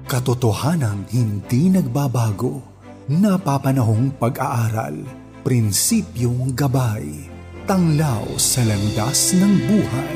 Katotohanang hindi nagbabago, napapanahong pag-aaral, prinsipyong gabay, tanglaw sa landas ng buhay.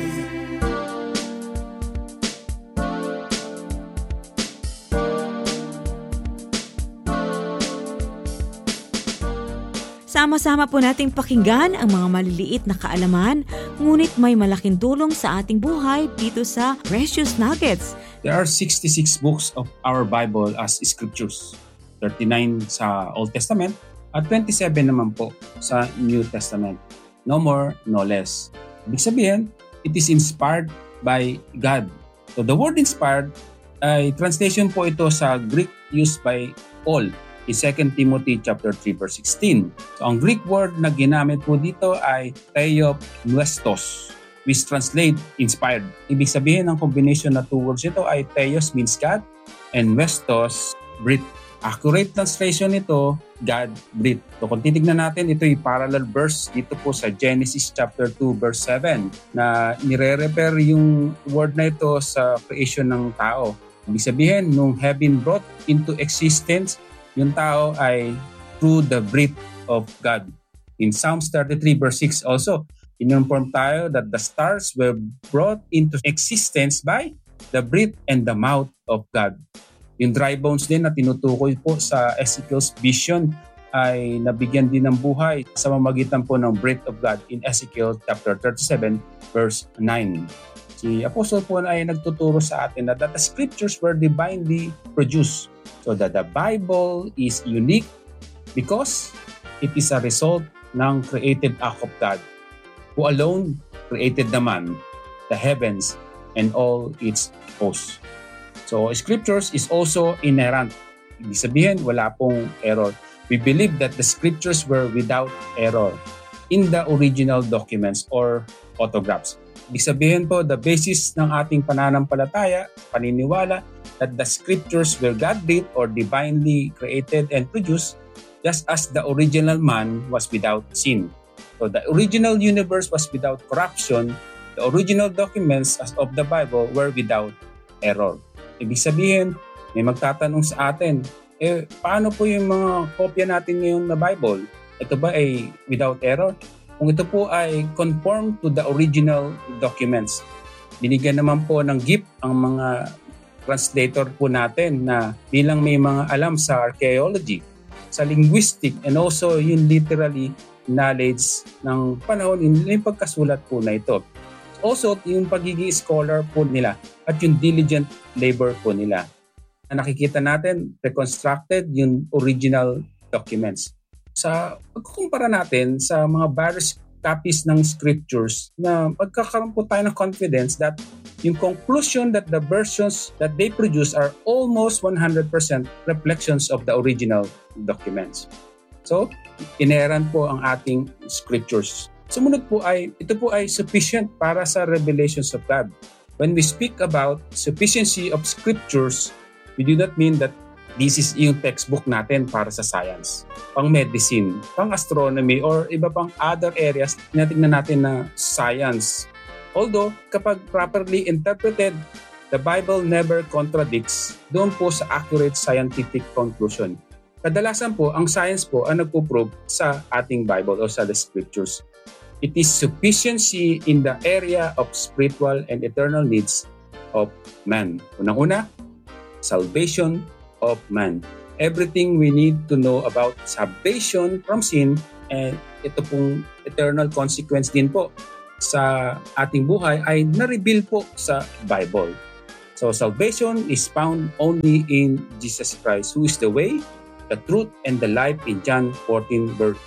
Sama-sama po nating pakinggan ang mga maliliit na kaalaman, ngunit may malaking tulong sa ating buhay dito sa Precious Nuggets. There are 66 books of our Bible as scriptures. 39 sa Old Testament at 27 naman po sa New Testament. No more, no less. Ibig sabihin, it is inspired by God. So the word inspired ay translation po ito sa Greek used by Paul in 2 Timothy chapter 3 verse 16. So ang Greek word na ginamit po dito ay theopneustos, which translate inspired. Ibig sabihin ng combination na two words ito ay theos means God and nestos, breathe. Accurate translation nito, God breathed. So kung titignan natin, ito yung parallel verse dito po sa Genesis chapter 2 verse 7 na nire-refer yung word na ito sa creation ng tao. Ibig sabihin, nung heaven brought into existence, yung tao ay through the breath of God. In Psalms 33 verse 6 also, in-inform tayo that the stars were brought into existence by the breath and the mouth of God. Yung dry bones din na tinutukoy po sa Ezekiel's vision ay nabigyan din ng buhay sa pamamagitan po ng breath of God in Ezekiel chapter 37 verse 9. Si Apostle po ay nagtuturo sa atin that the scriptures were divinely produced. So that the Bible is unique because it is a result ng created act of God, who alone created the man, the heavens, and all its hosts. So scriptures is also inerrant. Ibig sabihin, wala pong error. We believe that the scriptures were without error in the original documents or autographs. Ibig sabihin po, the basis ng ating pananampalataya, paniniwala, that the scriptures were God-breathed or divinely created and produced just as the original man was without sin. So the original universe was without corruption. The original documents of the Bible were without error. Ibig sabihin, may magtatanong sa atin, paano po yung mga kopya natin ngayon na Bible? Ito ba ay without error? Kung ito po ay conform to the original documents. Binigyan naman po ng gift ang mga translator po natin na bilang may mga alam sa archaeology, sa linguistic, and also yung literally knowledge ng panahon, yung pagkasulat po na ito. Also, yung pagiging scholar po nila at yung diligent labor po nila. Nakikita natin, reconstructed yung original documents. Sa pagkukumpara natin sa mga various copies ng scriptures na magkakaroon po tayo ng confidence that yung conclusion that the versions that they produce are almost 100% reflections of the original documents. So, inerrant po ang ating scriptures. Sumunod po ay, ito po ay sufficient para sa revelations of God. When we speak about sufficiency of scriptures, we do not mean that this is yung textbook natin para sa science, pang medicine, pang astronomy, or iba pang other areas na tingnan natin na science. Although, kapag properly interpreted, the Bible never contradicts doon po sa accurate scientific conclusion. Kadalasan po, ang science po ang nagpo-prove sa ating Bible o sa the scriptures. It is sufficiency in the area of spiritual and eternal needs of man. Unang-una, salvation of man. Everything we need to know about salvation from sin, and ito pong eternal consequence din po sa ating buhay ay na-reveal po sa Bible. So salvation is found only in Jesus Christ, who is the way, the truth, and the life in John 14 verse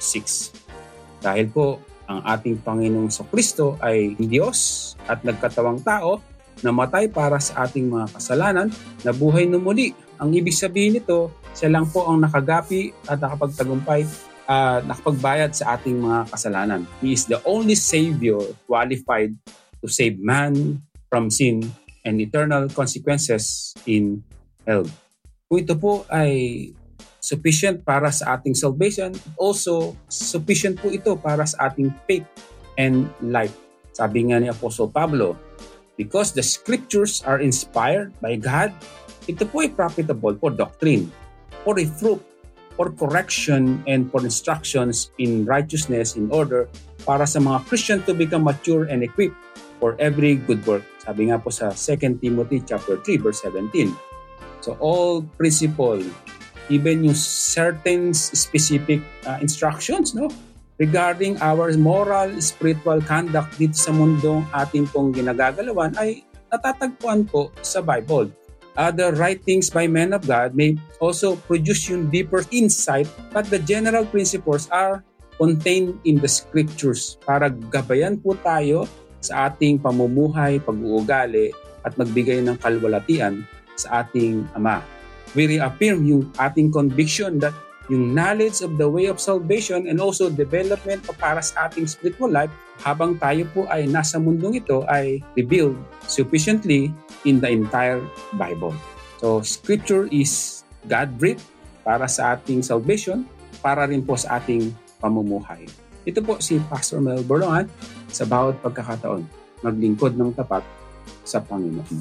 6. Dahil po ang ating Panginoong Kristo ay Diyos at nagkatawang tao, namatay para sa ating mga kasalanan, nabuhay na muli. Ang ibig sabihin nito, siya lang po ang nakagapi at nakapagtagumpay, nakapagbayad sa ating mga kasalanan. He is the only Savior qualified to save man from sin and eternal consequences in hell. Kung ito po ay sufficient para sa ating salvation, also sufficient po ito para sa ating faith and life. Sabi nga ni Apostle Pablo, Because the scriptures are inspired by God, ito po ay profitable for doctrine, for reproof, for correction, and for instructions in righteousness, in order para sa mga Christian to become mature and equipped for every good work. Sabi nga po sa 2 Timothy chapter 3 verse 17. So all principle, even yung certain specific instructions, no, regarding our moral, spiritual conduct dito sa mundong ating pong ginagagalawan ay natatagpuan po sa Bible. Other writings by men of God may also produce yung deeper insight, but the general principles are contained in the scriptures para gabayan po tayo sa ating pamumuhay, pag-uugali, at magbigay ng kalwalatian sa ating Ama. We reaffirm yung ating conviction that yung knowledge of the way of salvation and also development para sa ating spiritual life habang tayo po ay nasa mundong ito ay revealed sufficiently in the entire Bible. So, Scripture is God-breathed para sa ating salvation, para rin po sa ating pamumuhay. Ito po si Pastor Mel Borlongan sa bawat pagkakataon, maglingkod ng tapat sa Panginoon.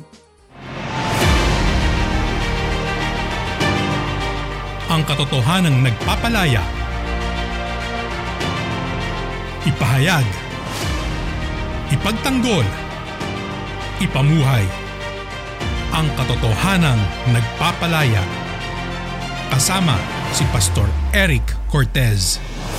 Ang katotohanang nagpapalaya. Ipahayag. Ipagtanggol. Ipamuhay. Ang katotohanang nagpapalaya. Kasama si Pastor Eric Cortez.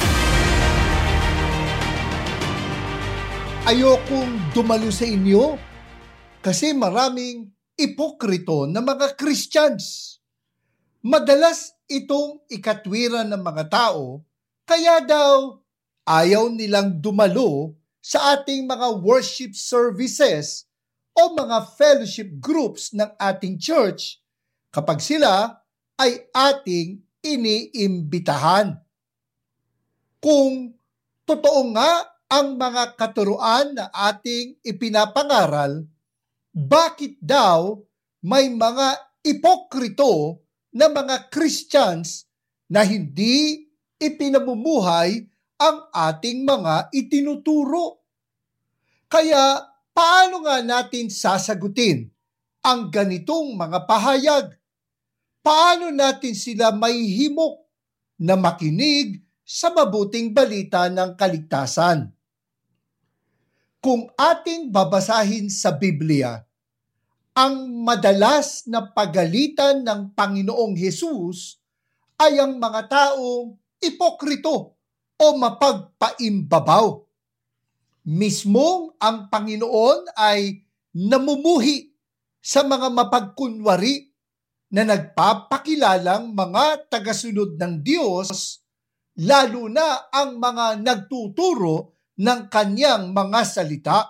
Ayokong dumalo sa inyo kasi maraming ipokrito na mga Christians. Madalas itong ikatwiran ng mga tao, kaya daw ayaw nilang dumalo sa ating mga worship services o mga fellowship groups ng ating church kapag sila ay ating iniimbitahan. Kung totoo nga ang mga katuruan na ating ipinapangaral, bakit daw may mga ipokrito na mga Christians na hindi ipinamumuhay ang ating mga itinuturo? Kaya paano nga natin sasagutin ang ganitong mga pahayag? Paano natin sila maihimok na makinig sa mabuting balita ng kaligtasan? Kung ating babasahin sa Biblia, ang madalas na pagalitan ng Panginoong Hesus ay ang mga taong ipokrito o mapagpaimbabaw. Mismong ang Panginoon ay namumuhi sa mga mapagkunwari na nagpapakilalang mga tagasunod ng Diyos, lalo na ang mga nagtuturo ng kanyang mga salita.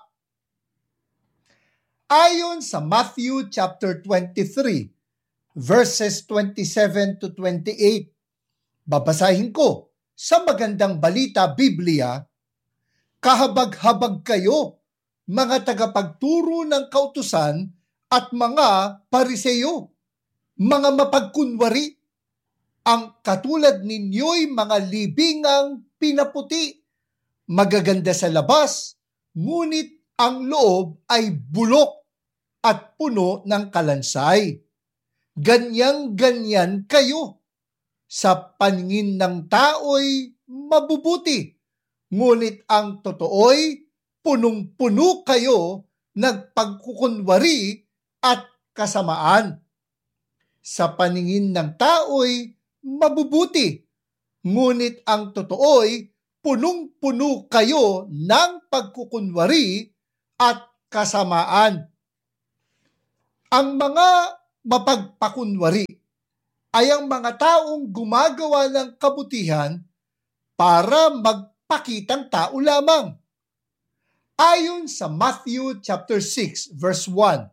Ayon sa Matthew chapter 23, verses 27 to 28, babasahin ko sa Magandang Balita Biblia, kahabag-habag kayo, mga tagapagturo ng kautusan at mga Pariseo, mga mapagkunwari, ang katulad ninyo'y mga libingang pinaputi, magaganda sa labas, ngunit ang loob ay bulok at puno ng kalansay. Ganyang-ganyan kayo. Sa paningin ng tao'y mabubuti, ngunit ang totoo'y punong-puno kayo ng pagkukunwari at kasamaan. Sa paningin ng tao'y mabubuti, ngunit ang totoo'y punong-puno kayo ng pagkukunwari at kasamaan. Ang mga mapagpakunwari ay ang mga taong gumagawa ng kabutihan para magpakitang tao lamang. Ayon sa Matthew chapter 6 verse 1,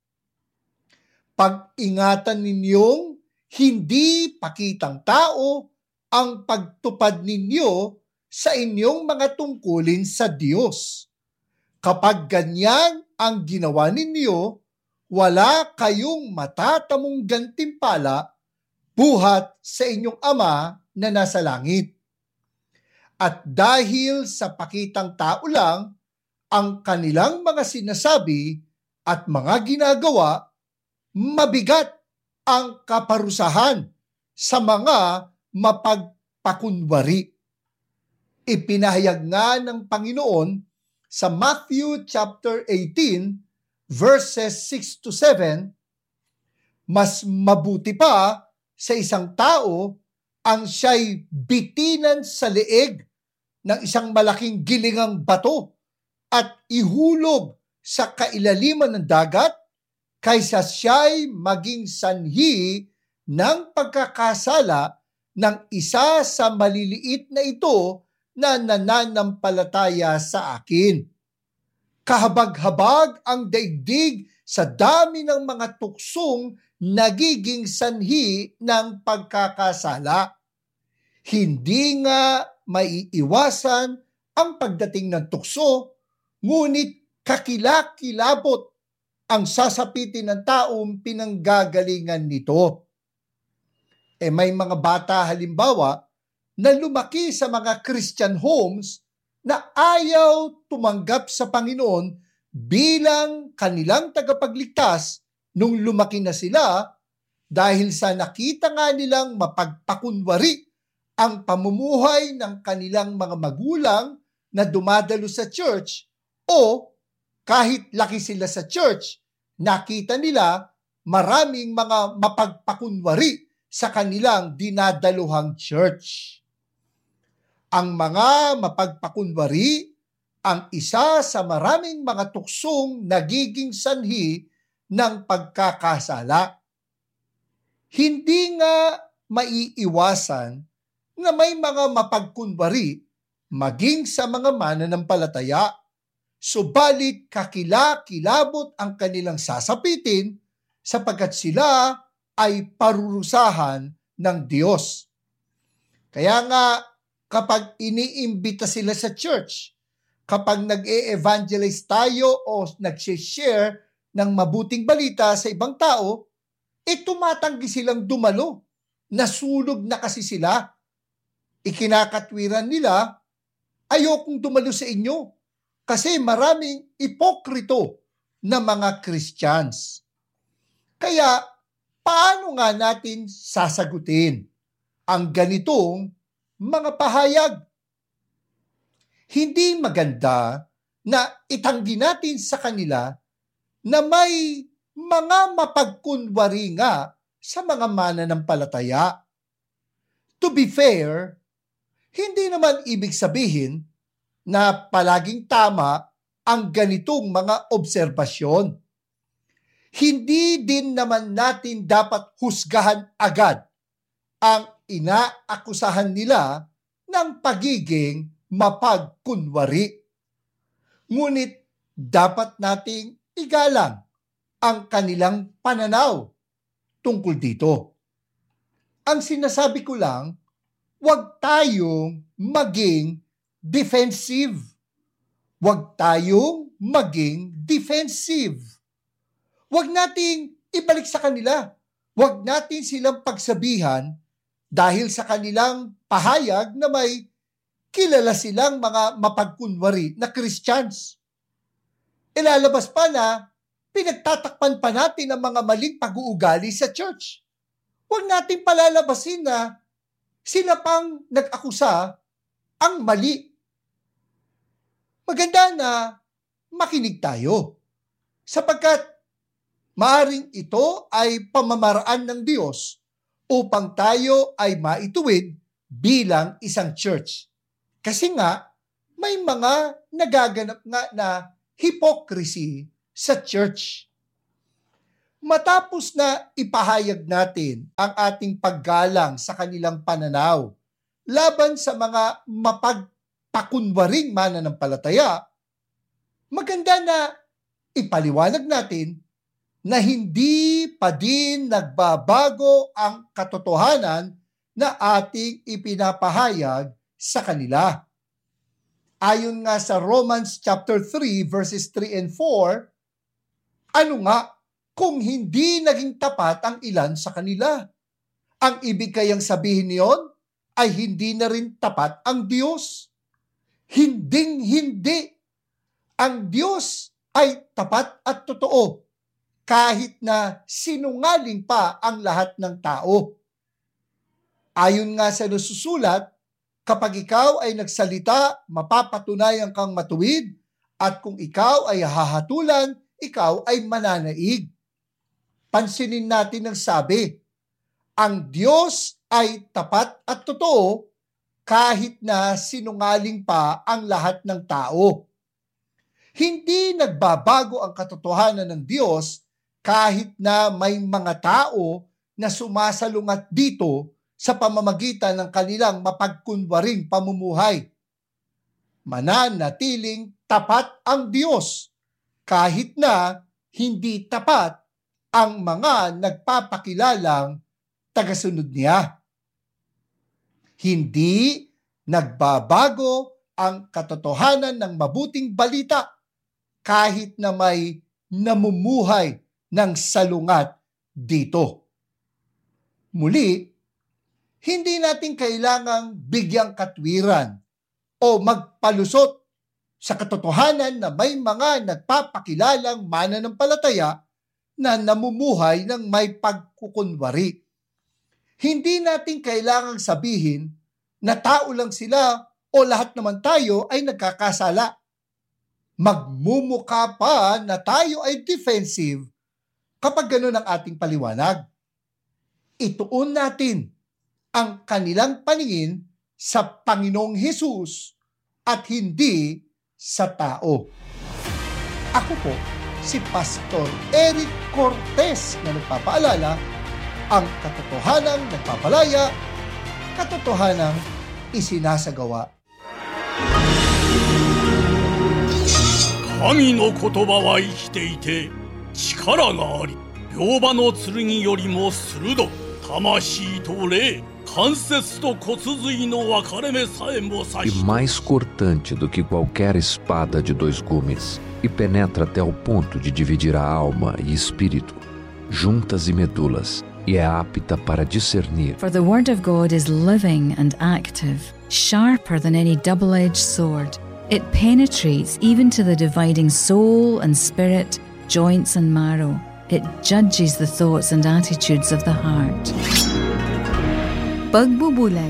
pag-ingatan ninyong hindi pakitang tao ang pagtupad ninyo sa inyong mga tungkulin sa Diyos. Kapag ganyan ang ginawa ninyo, wala kayong matatamong gantimpala buhat sa inyong Ama na nasa langit. At dahil sa pakitang tao lang ang kanilang mga sinasabi, at mga ginagawa, mabigat ang kaparusahan sa mga mapagpakunwari. Ipinahayag nga ng Panginoon sa Matthew chapter 18 verses 6 to 7, mas mabuti pa sa isang tao ang siya'y bitinan sa leeg ng isang malaking gilingang bato at ihulog sa kailaliman ng dagat kaysa siya'y maging sanhi ng pagkakasala ng isa sa maliliit na ito na nananampalataya sa akin. Kahabag-habag ang daigdig sa dami ng mga tuksong nagiging sanhi ng pagkakasala. Hindi nga maiiwasan ang pagdating ng tukso, ngunit kakilakilabot ang sasapitin ng taong pinanggagalingan nito. May mga bata halimbawa na lumaki sa mga Christian homes na ayaw tumanggap sa Panginoon bilang kanilang tagapagligtas nung lumaki na sila dahil sa nakita nga nilang mapagpakunwari ang pamumuhay ng kanilang mga magulang na dumadalo sa church, o kahit laki sila sa church, nakita nila maraming mga mapagpakunwari sa kanilang dinadaluhang church. Ang mga mapagpakunwari ang isa sa maraming mga tuksong nagiging sanhi ng pagkakasala. Hindi nga maiiwasan na may mga mapagkunwari maging sa mga mananampalataya, subalit kakilakilabot ang kanilang sasapitin sapagkat sila ay parurusahan ng Diyos. Kaya nga, kapag iniimbita sila sa church, kapag nag-e-evangelize tayo o nag-share ng mabuting balita sa ibang tao, tumatanggi silang dumalo. Nasunog na kasi sila. Ikinakatwiran nila, ayokong dumalo sa inyo kasi maraming ipokrito na mga Christians. Kaya, paano nga natin sasagutin ang ganitong mga pahayag? Hindi maganda na itanggi natin sa kanila na may mga mapagkunwari nga sa mga mananampalataya. To be fair, hindi naman ibig sabihin na palaging tama ang ganitong mga obserbasyon. Hindi din naman natin dapat husgahan agad ang inaakusahan nila ng pagiging mapagkunwari. Ngunit dapat nating igalang ang kanilang pananaw tungkol dito. Ang sinasabi ko lang, huwag tayong maging defensive. Huwag tayong maging defensive. Huwag nating ibalik sa kanila. Huwag natin silang pagsabihan dahil sa kanilang pahayag na may kilala silang mga mapagkunwari na Christians. Ilalabas pa na pinagtatakpan pa natin ang mga maling pag-uugali sa church. Huwag natin palalabasin na sila pang nag-akusa ang mali. Maganda na makinig tayo sapagkat maaring ito ay pamamaraan ng Diyos upang tayo ay maituwid bilang isang church. Kasi nga, may mga nagaganap nga na hypocrisy sa church. Matapos na ipahayag natin ang ating paggalang sa kanilang pananaw laban sa mga mapagpakunwaring mananampalataya, maganda na ipaliwanag natin na hindi pa din nagbabago ang katotohanan na ating ipinapahayag sa kanila. Ayon nga sa Romans chapter 3 verses 3 and 4, ano nga kung hindi naging tapat ang ilan sa kanila? Ang ibig kayang sabihin niyon ay hindi na rin tapat ang Diyos. Hinding-hindi. Ang Diyos ay tapat at totoo kahit na sinungaling pa ang lahat ng tao. Ayon nga sa nasusulat, kapag ikaw ay nagsalita, mapapatunayan kang matuwid, at kung ikaw ay hahatulan, ikaw ay mananaig. Pansinin natin ang sabi, ang Diyos ay tapat at totoo kahit na sinungaling pa ang lahat ng tao. Hindi nagbabago ang katotohanan ng Diyos kahit na may mga tao na sumasalungat dito sa pamamagitan ng kanilang mapagkunwaring pamumuhay. Mananatiling tapat ang Diyos kahit na hindi tapat ang mga nagpapakilalang tagasunod niya. Hindi nagbabago ang katotohanan ng mabuting balita kahit na may namumuhay ng salungat dito. Muli, hindi natin kailangang bigyang katwiran o magpalusot sa katotohanan na may mga nagpapakilalang mananampalataya na namumuhay ng may pagkukunwari. Hindi natin kailangang sabihin na tao lang sila o lahat naman tayo ay nagkakasala. Magmumukha pa na tayo ay defensive kapag ganun ang ating paliwanag. Ituon natin ang kanilang paningin sa Panginoong Hesus at hindi sa tao. Ako po, si Pastor Eric Cortez na nagpapaalala, ang katotohanang nagpapalaya, katotohanang isinasagawa. 神の言葉は生きていて力があり、両刃の剣よりも鋭く、魂と霊、関節と骨髄の分かれ目さえも刺 E して mais cortante do que qualquer espada de 2 gumes, e penetra até o ponto de dividir a alma e espírito, juntas e medulas, e é apta para discernir For the word of God is living and active, sharper than any double-edged sword. It penetrates even to the dividing soul and spirit, joints and marrow. It judges the thoughts and attitudes of the heart. Pagbubulay.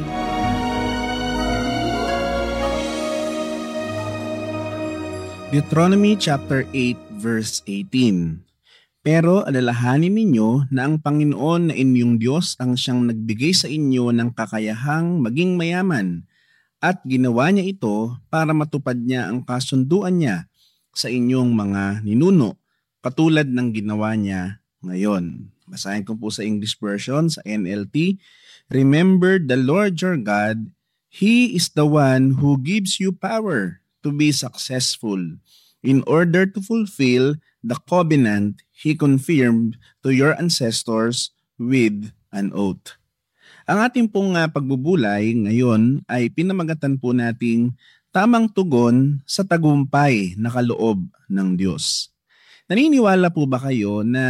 Deuteronomy chapter 8 verse 18. Pero alalahanin ninyo na ang Panginoon na inyong Diyos ang siyang nagbigay sa inyo ng kakayahang maging mayaman, at ginawa niya ito para matupad niya ang kasunduan niya sa inyong mga ninuno, katulad ng ginawa niya ngayon. Basahin ko po sa English version, sa NLT. Remember the Lord your God, He is the one who gives you power to be successful in order to fulfill the covenant He confirmed to your ancestors with an oath. Ang ating pong pagbubulay ngayon ay pinamagatan po nating tamang tugon sa tagumpay na kaloob ng Diyos. Naniniwala po ba kayo na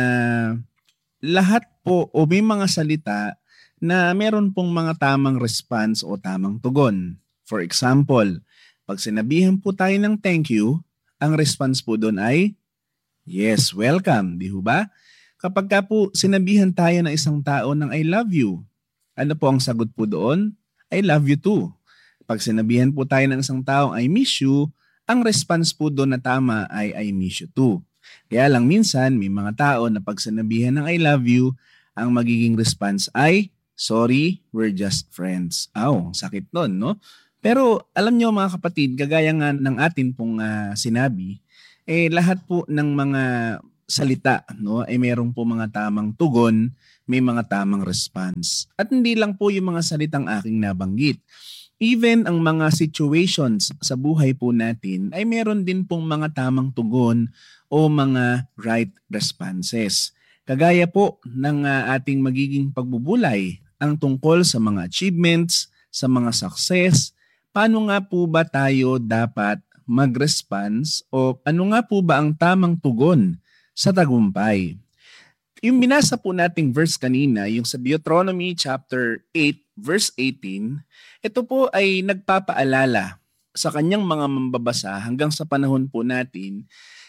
lahat po o may mga salita na meron pong mga tamang response o tamang tugon? For example, pag sinabihan po tayo ng thank you, ang response po doon ay yes, welcome, di ba? Kapag ka po sinabihan tayo ng isang tao ng I love you, ano po ang sagot po doon? I love you too. Pag sinabihan po tayo ng isang taong I miss you, ang response po doon na tama ay I miss you too. Kaya lang minsan may mga tao na pag sinabihan ng I love you, ang magiging response ay sorry, we're just friends. Sakit nun, no? Pero alam nyo mga kapatid, kagaya nga ng atin pong sinabi, lahat po ng mga salita, no, ay merong po mga tamang tugon, may mga tamang response. At hindi lang po yung mga salitang aking nabanggit. Even ang mga situations sa buhay po natin ay meron din pong mga tamang tugon o mga right responses. Kagaya po ng ating magiging pagbubulay, ang tungkol sa mga achievements, sa mga success, paano nga po ba tayo dapat mag-response o ano nga po ba ang tamang tugon sa tagumpay? Yung binasa po nating verse kanina, yung sa Deuteronomy chapter 8 verse 18, ito po ay nagpapaalala sa kanyang mga mambabasa hanggang sa panahon po natin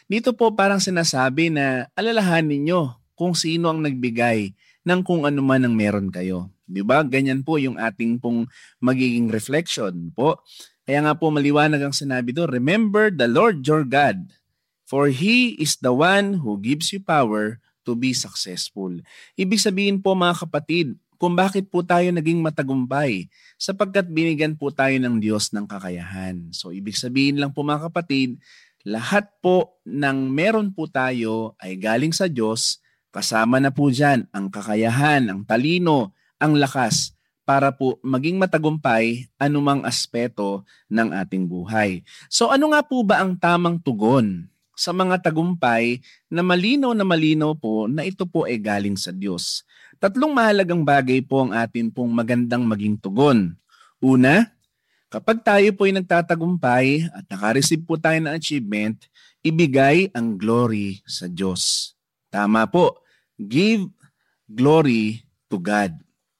Dito po parang sinasabi na alalahanin ninyo kung sino ang nagbigay ng kung ano man ang meron kayo. Di ba? Ganyan po yung ating pong magiging reflection po. Kaya nga po maliwanag ang sinabi doon, remember the Lord your God, for He is the one who gives you power to be successful. Ibig sabihin po mga kapatid, kung bakit po tayo naging matagumpay, sapagkat binigyan po tayo ng Diyos ng kakayahan. So ibig sabihin lang po mga kapatid, lahat po ng meron po tayo ay galing sa Diyos, kasama na po dyan ang kakayahan, ang talino, ang lakas, para po maging matagumpay anumang aspeto ng ating buhay. So ano nga po ba ang tamang tugon sa mga tagumpay na malinaw po na ito po ay galing sa Diyos? 3 mahalagang bagay po ang atin pong magandang maging tugon. Una, kapag tayo po ay nagtatagumpay at nakareceive po tayo ng achievement, ibigay ang glory sa Diyos. Tama po, give glory to God.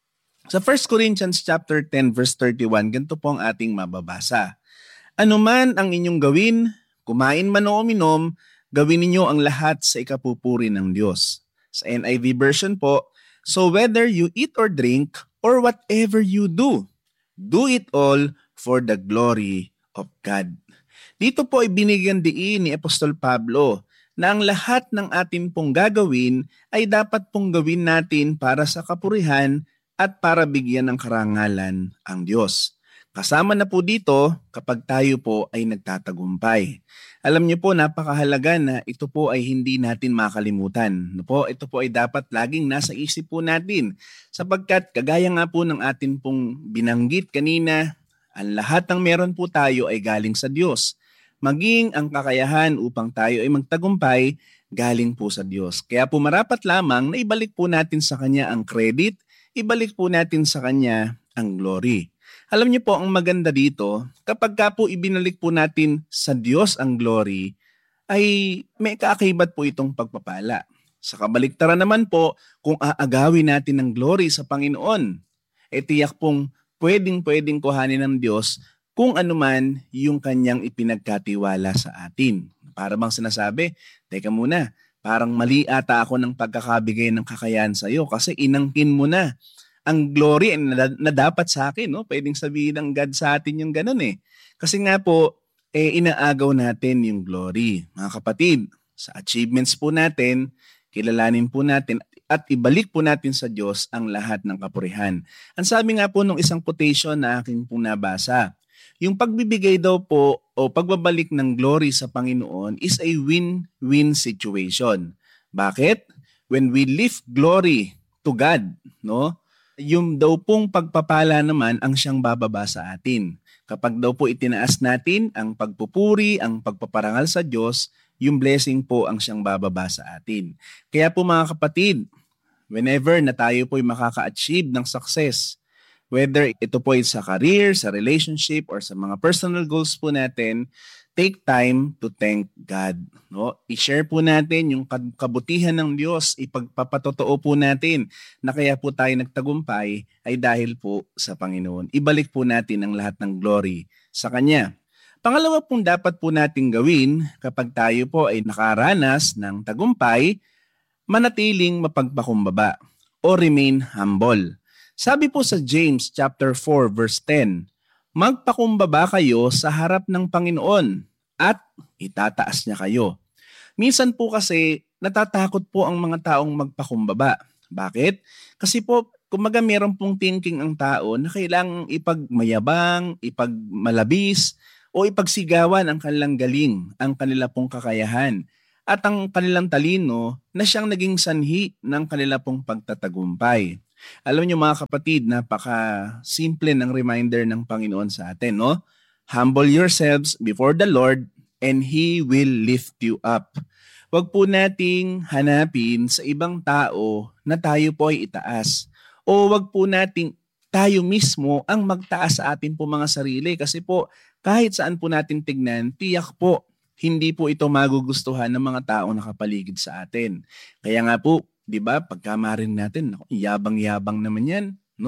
Sa 1 Corinthians chapter 10 verse 31, ganito po ang ating mababasa. Ano man ang inyong gawin, kumain man o uminom, gawin ninyo ang lahat sa ikapupuri ng Diyos. Sa NIV version po, so whether you eat or drink or whatever you do, do it all for the glory of God. Dito po ay binigyan diin ni Apostol Pablo na ang lahat ng atin pong gagawin ay dapat pong gawin natin para sa kapurihan at para bigyan ng karangalan ang Diyos. Kasama na po dito kapag tayo po ay nagtatagumpay. Alam niyo po, napakahalaga na ito po ay hindi natin makalimutan. Ito po ay dapat laging nasa isip po natin. Sapagkat kagaya nga po ng atin pong binanggit kanina, ang lahat ng meron po tayo ay galing sa Diyos. Maging ang kakayahan upang tayo ay magtagumpay, galing po sa Diyos. Kaya po marapat lamang na ibalik po natin sa Kanya ang credit, ibalik po natin sa Kanya ang glory. Alam niyo po, ang maganda dito, kapag ka po ibinalik po natin sa Diyos ang glory, ay may kaakibat po itong pagpapala. Sa kabaliktaran naman po, kung aagawin natin ang glory sa Panginoon, tiyak pong pwedeng kuhanin ng Diyos kung anuman yung Kanyang ipinagkatiwala sa atin. Para bang sinasabi, teka muna, parang mali ata ako ng pagkakabigay ng kakayahan sa iyo kasi inangkin mo na ang glory na dapat sa akin. No? Pwedeng sabihin ng God sa atin yung ganun eh. Kasi nga po, inaagaw natin yung glory. Mga kapatid, sa achievements po natin, kilalanin po natin at ibalik po natin sa Diyos ang lahat ng kapurihan. Ang sabi nga po nung isang quotation na aking pong nabasa, yung pagbibigay daw po o pagbabalik ng glory sa Panginoon is a win-win situation. Bakit? When we lift glory to God, no? Yung daw pong pagpapala naman ang siyang bababa sa atin. Kapag daw po itinaas natin ang pagpupuri, ang pagpaparangal sa Diyos, yung blessing po ang siyang bababa sa atin. Kaya po mga kapatid, whenever na tayo po ay makaka-achieve ng success, whether ito po ay sa career, sa relationship, or sa mga personal goals po natin, take time to thank God. No? I-share po natin yung kabutihan ng Diyos, ipagpapatotoo po natin na kaya po tayo nagtagumpay ay dahil po sa Panginoon. Ibalik po natin ang lahat ng glory sa Kanya. Pangalawa pong dapat po natin gawin kapag tayo po ay nakaranas ng tagumpay, manatiling mapagpakumbaba o remain humble. Sabi po sa James chapter 4 verse 10, magpakumbaba kayo sa harap ng Panginoon at itataas niya kayo. Minsan po kasi natatakot po ang mga taong magpakumbaba. Bakit? Kasi po, kumaga meron pong thinking ang tao na kailangang ipagmayabang, ipagmalabis, o ipagsigawan ang kanilang galing, ang kanila pong kakayahan, at ang kanilang talino na siyang naging sanhi ng kanila pong pagtatagumpay. Alam niyo mga kapatid, napaka-simple ng reminder ng Panginoon sa atin, no? Humble yourselves before the Lord and He will lift you up. Huwag po nating hanapin sa ibang tao na tayo po ay itaas. O huwag po nating tayo mismo ang magtaas sa atin po mga sarili. Kasi po, kahit saan po natin tignan, tiyak po, hindi po ito magugustuhan ng mga taong nakapaligid sa atin. Kaya nga po, di ba, pagkamarin natin, yabang-yabang naman yan, no?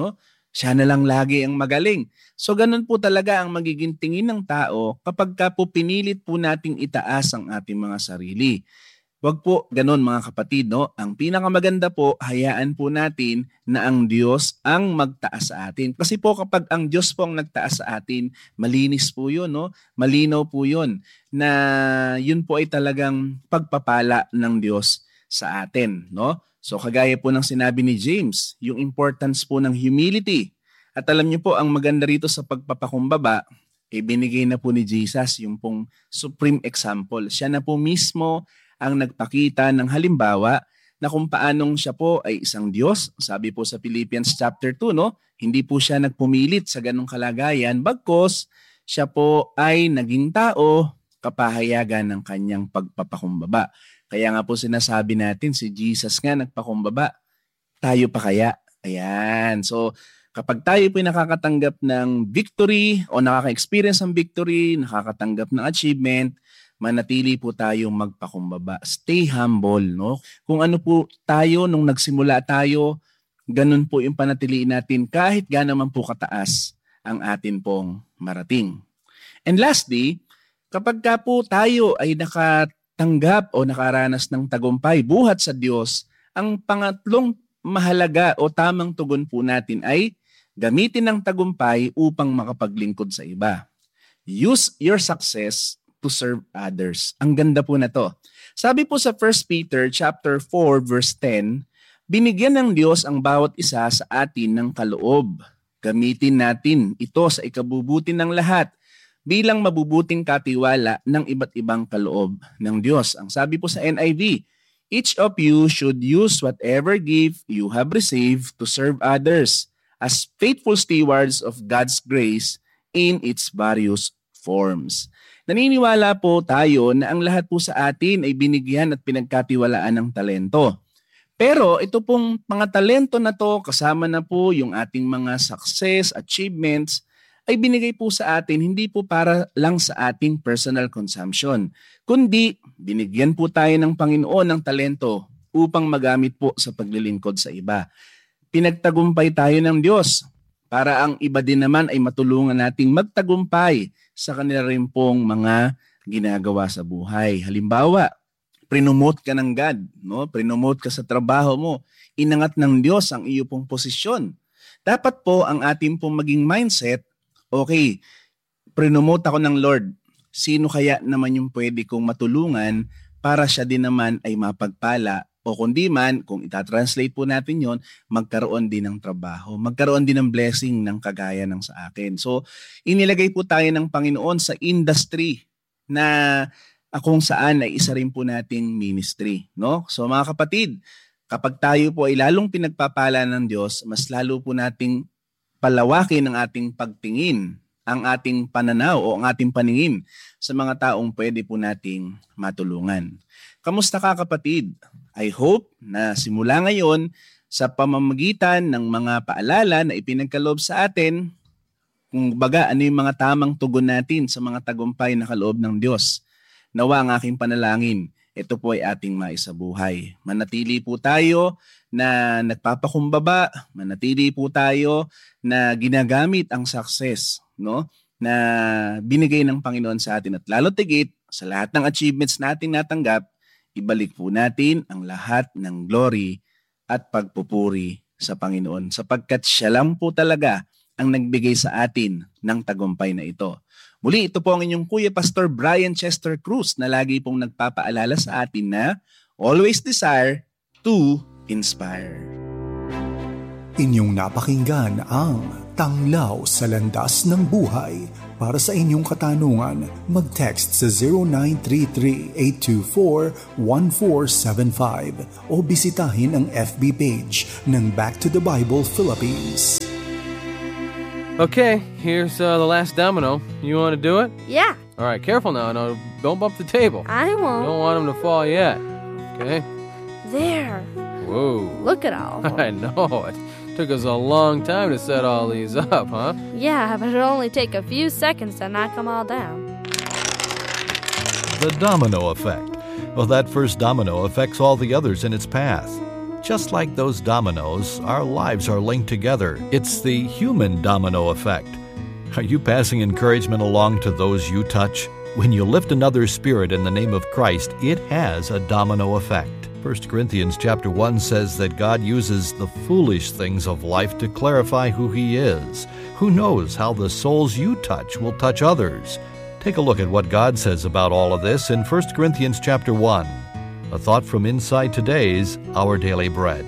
Siya na lang lagi ang magaling. So ganun po talaga ang magiging tingin ng tao kapag ka po pinilit po nating itaas ang ating mga sarili. Wag po ganun mga kapatid, no? Ang pinakamaganda po, hayaan po natin na ang Diyos ang magtaas sa atin. Kasi po kapag ang Diyos po ang nagtaas sa atin, malinis po yun, no? Malinaw po yun na yun po ay talagang pagpapala ng Diyos sa atin, no? So kagaya po ng sinabi ni James, yung importance po ng humility. At alam niyo po, ang maganda rito sa pagpapakumbaba, binigay na po ni Jesus yung pong supreme example. Siya na po mismo ang nagpakita ng halimbawa na kung paanong siya po ay isang Diyos. Sabi po sa Philippians chapter 2, no? Hindi po siya nagpumilit sa ganong kalagayan, bagkos siya po ay naging tao kapahayagan ng kanyang pagpapakumbaba. Kaya nga po sinasabi natin, si Jesus nga nagpakumbaba, tayo pa kaya? Ayan. So kapag tayo po nakakatanggap ng victory o nakaka-experience ng victory, nakakatanggap ng achievement, manatili po tayong magpakumbaba. Stay humble, no? Kung ano po tayo nung nagsimula tayo, ganun po yung panatiliin natin kahit gaano man po kataas ang atin pong marating. And lastly, kapag ka po tayo ay nakatanggap o nakaranas ng tagumpay buhat sa Diyos, ang pangatlong mahalaga o tamang tugon po natin ay gamitin ang tagumpay upang makapaglingkod sa iba. Use your success to serve others. Ang ganda po na to. Sabi po sa 1 Peter chapter 4 verse 10, binigyan ng Diyos ang bawat isa sa atin ng kaloob. Gamitin natin ito sa ikabubuti ng lahat bilang mabubuting katiwala ng iba't ibang kaloob ng Diyos. Ang sabi po sa NIV, each of you should use whatever gift you have received to serve others as faithful stewards of God's grace in its various forms. Naniniwala po tayo na ang lahat po sa atin ay binigyan at pinagkatiwalaan ng talento. Pero ito pong mga talento na to, kasama na po yung ating mga success, achievements, ay binigay po sa atin hindi po para lang sa ating personal consumption, kundi binigyan po tayo ng Panginoon ng talento upang magamit po sa paglilingkod sa iba. Pinagtagumpay tayo ng Diyos para ang iba din naman ay matulungan nating magtagumpay sa kanila rin pong mga ginagawa sa buhay. Halimbawa, prinomote ka ng God, no? Prinomote ka sa trabaho mo, inangat ng Diyos ang iyo pong posisyon. Dapat po ang ating pong maging mindset, okay, prinomote ako ng Lord. Sino kaya naman yung pwede kong matulungan para siya din naman ay mapagpala? O kundi man, kung itatranslate po natin yon, magkaroon din ng trabaho, magkaroon din ng blessing ng kagaya ng sa akin. So, inilagay po tayo ng Panginoon sa industry na kung saan ay isa rin po nating ministry, no? So mga kapatid, kapag tayo po ay lalong pinagpapala ng Diyos, mas lalo po nating palawakin ang ating pagtingin, ang ating pananaw o ang ating paningin sa mga taong pwede po nating matulungan. Kamusta ka kapatid? I hope na simula ngayon sa pamamagitan ng mga paalala na ipinagkaloob sa atin, kung baga ano yung mga tamang tugon natin sa mga tagumpay na kaloob ng Diyos. Nawa ang aking panalangin, ito po ay ating maisabuhay. Manatili po tayo na nagpapakumbaba, manatili po tayo na ginagamit ang success, no, na binigay ng Panginoon sa atin. At lalo tigit, sa lahat ng achievements natin natanggap, ibalik po natin ang lahat ng glory at pagpupuri sa Panginoon sapagkat siya lang po talaga ang nagbigay sa atin ng tagumpay na ito. Muli, ito po ang inyong Kuya Pastor Brian Chester Cruz na lagi pong nagpapaalala sa atin na always desire to inspire. Inyong napakinggan ang Tanglaw sa Landas ng Buhay. Para sa inyong katanungan, mag-text sa 0933-824-1475 o bisitahin ang FB page ng Back to the Bible Philippines. Okay, here's the last domino. You want to do it? Yeah. All right, careful now. No, don't bump the table. I won't. Don't want him to fall yet. Okay? There. Whoa. Look at all of them. I know. It took us a long time to set all these up, huh? Yeah, but it'll only take a few seconds to knock them all down. The domino effect. Well, that first domino affects all the others in its path. Just like those dominoes, our lives are linked together. It's the human domino effect. Are you passing encouragement along to those you touch? When you lift another's spirit in the name of Christ, it has a domino effect. 1 Corinthians chapter 1 says that God uses the foolish things of life to clarify who He is. Who knows how the souls you touch will touch others? Take a look at what God says about all of this in 1 Corinthians chapter 1. A thought from inside today's Our Daily Bread.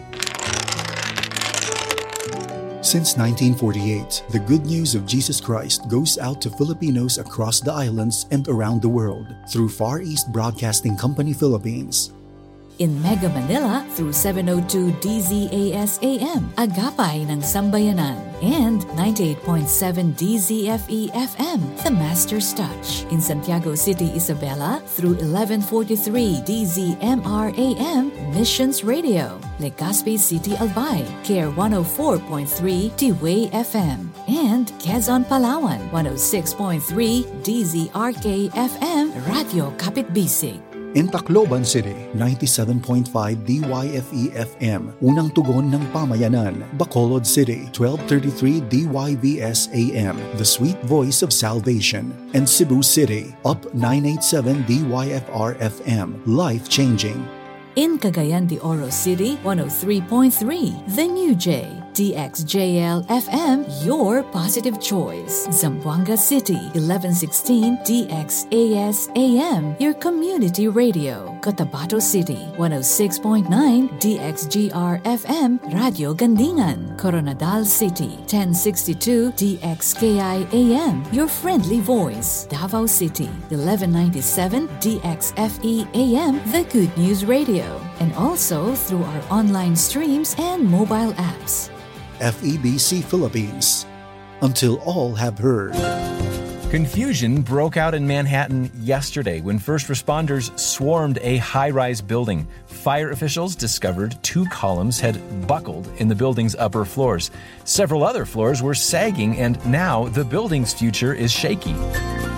Since 1948, the good news of Jesus Christ goes out to Filipinos across the islands and around the world through Far East Broadcasting Company Philippines. In Mega Manila through 702 DZAS-AM, Agapay ng Sambayanan, and 98.7 DZFE-FM, The Master's Touch. In Santiago City, Isabela through 1143 DZMR-AM, Missions Radio. Legazpi City, Albay, Care 104.3 T-Way FM. And Quezon, Palawan, 106.3 DZRK-FM, Radio Kapitbisig. In Tacloban City, 97.5 DYFE-FM, Unang Tugon ng Pamayanan. Bacolod City, 1233 DYVS-AM, The Sweet Voice of Salvation. And Cebu City, Up 987 DYFR-FM, Life Changing. In Cagayan de Oro City, 103.3 The New J, DXJL-FM, your positive choice. Zamboanga City, 1116 DXAS-AM, your community radio. Cotabato City, 106.9 DXGR-FM, Radio Gandingan. Coronadal City, 1062 DXKI-AM, your friendly voice. Davao City, 1197 DXFE-AM, the Good News Radio. And also through our online streams and mobile apps. FEBC Philippines. Until all have heard. Confusion broke out in Manhattan yesterday when first responders swarmed a high-rise building. Fire officials discovered 2 columns had buckled in the building's upper floors. Several other floors were sagging, and now the building's future is shaky.